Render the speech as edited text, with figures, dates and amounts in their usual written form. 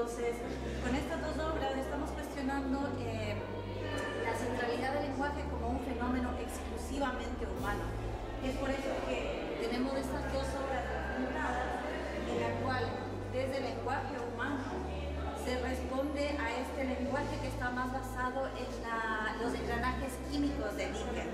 Entonces, con estas dos obras estamos cuestionando la centralidad del lenguaje como un fenómeno exclusivamente humano. Es por eso que tenemos estas dos obras documentadas en la cual desde el lenguaje humano se responde a este lenguaje que está más basado en los engranajes químicos de Dickens.